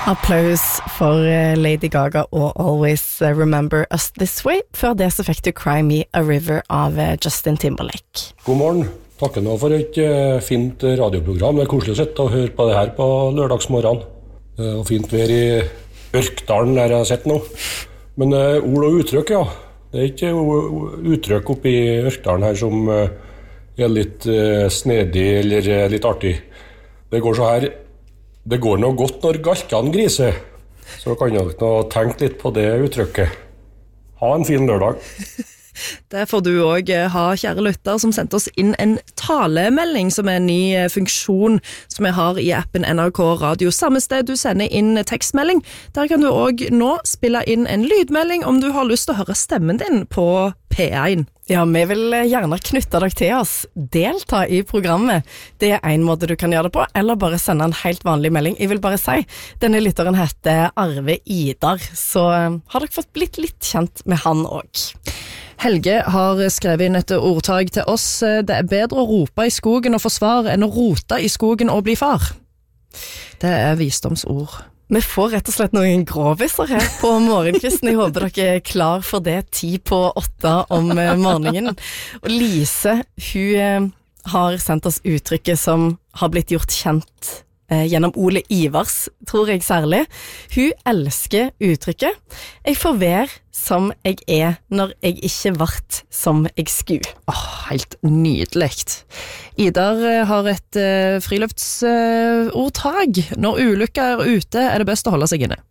Applaus for Lady Gaga og Always Remember Us This Way. Før det så fikk du Cry Me a River av Justin Timberlake. God morgen. Takker nå for et fint radioprogram. Det koselig å sitte og høre på det her på lørdagsmorgen. Og fint vær i Ørkdalen der jeg sitter nå. Men ord og uttrykk, ja. Det ikke uttrykk oppe i Ørkdalen her som litt snedig eller litt artig. Det går så her. Det går noe godt når galkene griser, så kan jeg nå tenke litt på det uttrykket. Ha en fin lørdag. Det får du også ha, kjære lytter, som sendte oss inn en talemelding, som en ny funksjon som vi har i appen NRK Radio. Samme sted du sender inn tekstmelding, der kan du også nå spille inn en lydmelding om du har lyst til å høre stemmen din på P1. Ja, vi vil gjerne knytte deg til oss. Delta i programmet. Det en måte du kan gjøre det på, eller bare sende en helt vanlig melding. Jeg vil bare si, denne lytteren heter Arve Idar, så har dere fått blitt litt kjent med han også. Helge har skrevet inn et ordtag til oss. Det bedre å rope i skogen og få svar enn å rote i skogen og bli far. Det visdomsord. Vi får rett og slett noen groviser her på morgenkvisten. Jeg håper dere klar for det 7:50 om morgenen. Og Lise, hun har sendt oss uttrykket som har blitt gjort kjent gjennom Ole Ivars, tror jeg særlig. Hun elsker uttrykket «Jeg får være som jeg når jeg ikke vart som jeg skulle». Helt nydelig. Idar har et friluftsordtag. Når ulykka ute, det best å holde seg inne.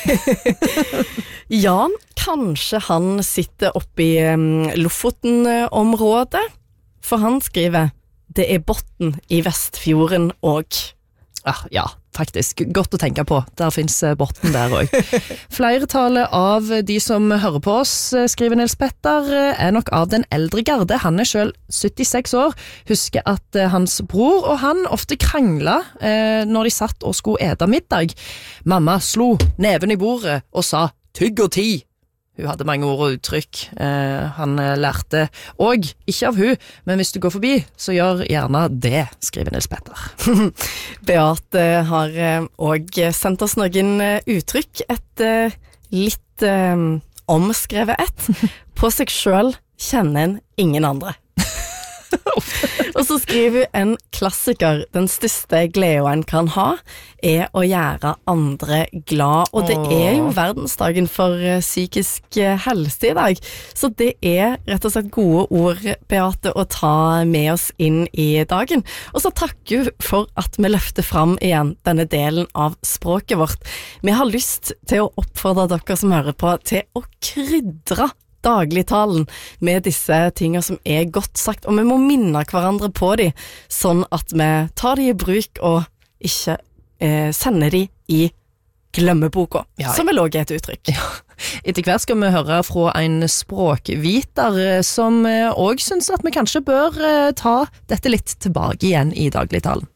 Ja, kanskje han sitter oppe i Lofoten-området, for han skriver «Det botten i Vestfjorden og». Ja, faktisk. Godt å tenke på. Der finnes botten der også. Flertallet av de som hører på oss, skriver Nils Petter, nok av den eldre garde. Han selv 76 år. Husker at hans bror og han ofte kranglet når de satt og skulle ete middag. Mamma slo neven i bordet og sa «Tygg og ti». Hun hadde mange ord og uttrykk. Han lærte, og ikke av hun, men hvis du går forbi, så gjør gjerne det, skriver Nils Petter. Beate har også sendt oss noen uttrykk, et litt omskrevet et. På seg selv kjenner en ingen andre. Og så skriver hun en klassiker, den største gleden en kan ha å gjøre andre glad, og det jo verdensdagen for psykisk helse i dag, så det rett og slett gode ord, Beate, å ta med oss inn i dagen. Og så takker hun for at vi løfter fram igjen denne delen av språket vårt. Vi har lyst til å oppfordre dere som hører på til å krydre dagligtalen med disse tingene som godt sagt, og vi må minne hverandre på de, sånn at vi tar de i bruk og ikke sender de i glemmeboka, som vel også et uttrykk. Ja. Etter hvert skal vi høre fra en språkviter som også synes at vi kanskje bør ta dette litt tilbake igjen i dagligtalen.